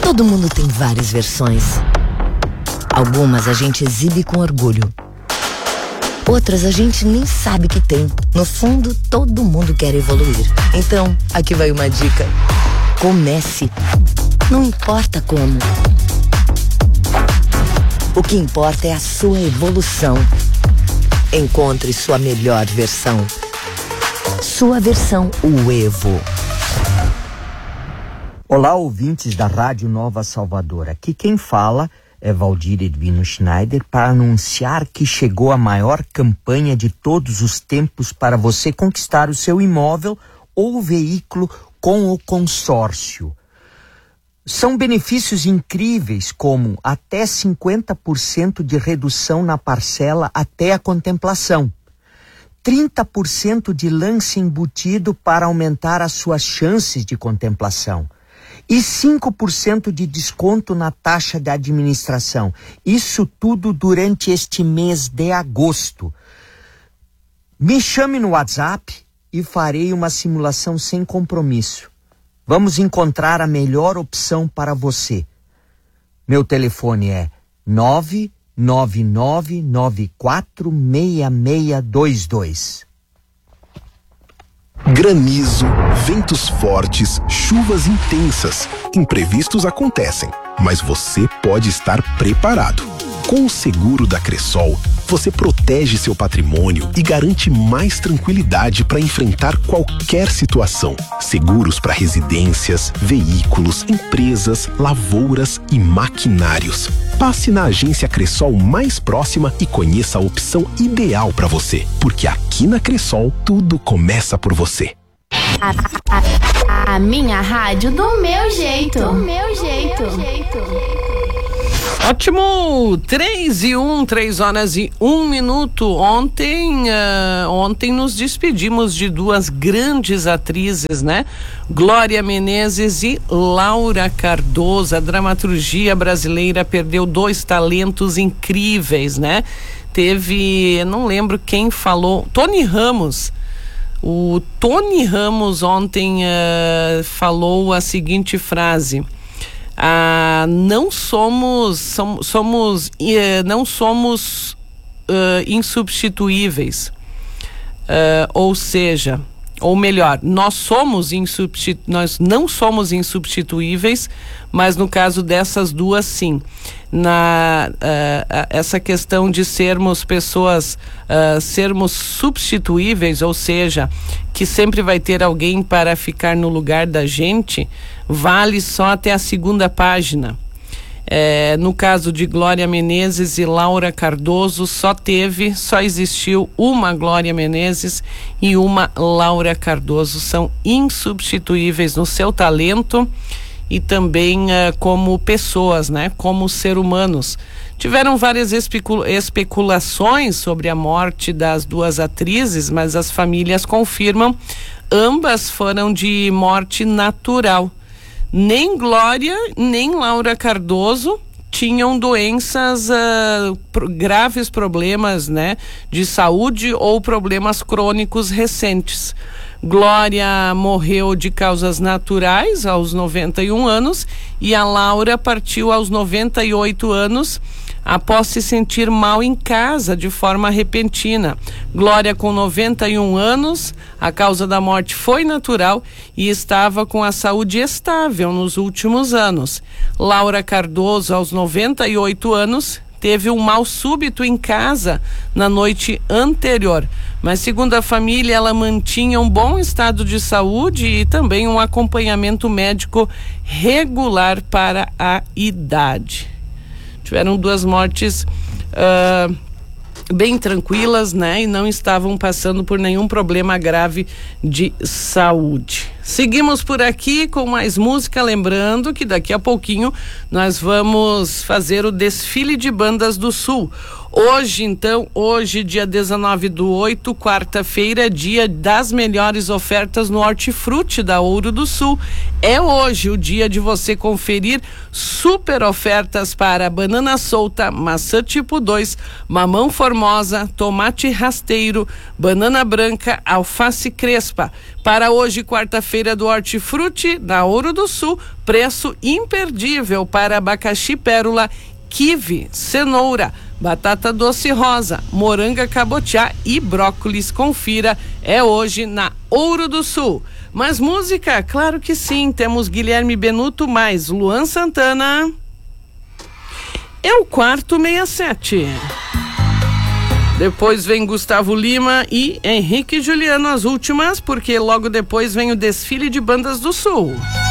Todo mundo tem várias versões. Algumas a gente exibe com orgulho. Outras a gente nem sabe que tem. No fundo, todo mundo quer evoluir. Então, aqui vai uma dica. Comece. Não importa como. O que importa é a sua evolução. Encontre sua melhor versão. Sua versão, o Evo. Olá, ouvintes da Rádio Nova Salvador. Aqui quem fala é Valdir Edvino Schneider para anunciar que chegou a maior campanha de todos os tempos para você conquistar o seu imóvel ou veículo com o consórcio. São benefícios incríveis como até 50% de redução na parcela até a contemplação, 30% de lance embutido para aumentar as suas chances de contemplação e 5% de desconto na taxa de administração. Isso tudo durante este mês de agosto. Me chame no WhatsApp e farei uma simulação sem compromisso. Vamos encontrar a melhor opção para você. Meu telefone é 999946622. Granizo, ventos fortes, chuvas intensas. Imprevistos acontecem, mas você pode estar preparado. Com o seguro da Cressol, você protege seu patrimônio e garante mais tranquilidade para enfrentar qualquer situação. Seguros para residências, veículos, empresas, lavouras e maquinários. Passe na agência Cressol mais próxima e conheça a opção ideal para você. Porque aqui na Cressol, tudo começa por você. A minha rádio do meu jeito. Do meu jeito. Ótimo, 3 horas e 1 minuto. Ontem nos despedimos de duas grandes atrizes, né? Glória Menezes e Laura Cardoso. A dramaturgia brasileira perdeu dois talentos incríveis, né? Teve, não lembro quem falou, Tony Ramos. O Tony Ramos ontem falou a seguinte frase: não somos insubstituíveis, ou seja, ou melhor, nós não somos insubstituíveis, mas no caso dessas duas sim. Essa questão de sermos pessoas, sermos substituíveis, ou seja, que sempre vai ter alguém para ficar no lugar da gente, vale só até a segunda página. No caso de Glória Menezes e Laura Cardoso, só existiu uma Glória Menezes e uma Laura Cardoso. São insubstituíveis no seu talento e também como pessoas, né? Como ser humanos. Tiveram várias especulações sobre a morte das duas atrizes, mas as famílias confirmam, ambas foram de morte natural. Nem Glória, nem Laura Cardoso tinham doenças, graves problemas, né, de saúde ou problemas crônicos recentes. Glória morreu de causas naturais aos 91 anos e a Laura partiu aos 98 anos após se sentir mal em casa de forma repentina. Glória, com 91 anos, a causa da morte foi natural e estava com a saúde estável nos últimos anos. Laura Cardoso, aos 98 anos, teve um mal súbito em casa na noite anterior, mas segundo a família, ela mantinha um bom estado de saúde e também um acompanhamento médico regular para a idade. Tiveram duas mortes bem tranquilas, né? E não estavam passando por nenhum problema grave de saúde. Seguimos por aqui com mais música, lembrando que daqui a pouquinho nós vamos fazer o desfile de bandas do Sul. Hoje, então, dia 19/8, quarta-feira, dia das melhores ofertas no Hortifruti da Ouro do Sul. É hoje o dia de você conferir super ofertas para banana solta, maçã tipo 2, mamão formosa, tomate rasteiro, banana branca, alface crespa. Para hoje, quarta-feira do Hortifruti da Ouro do Sul, preço imperdível para abacaxi pérola, kiwi, cenoura, batata doce rosa, moranga cabotiá e brócolis. Confira, é hoje na Ouro do Sul. Mas música? Claro que sim, temos Guilherme Benuto mais Luan Santana. É o quarto 67. Depois vem Gustavo Lima e Henrique e Juliano, as últimas, porque logo depois vem o desfile de bandas do Sul.